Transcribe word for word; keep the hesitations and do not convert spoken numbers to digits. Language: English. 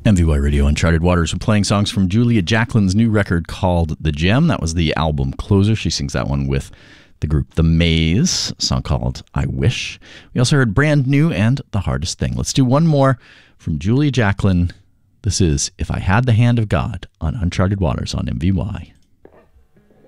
M V Y Radio Uncharted Waters. We're playing songs from Julia Jacklin's new record called The Gem. That was the album closer. She sings that one with the group The Maze, a song called I Wish. We also heard Brand New and The Hardest Thing. Let's do one more from Julia Jacklin. This is If I Had the Hand of God on Uncharted Waters on M V Y.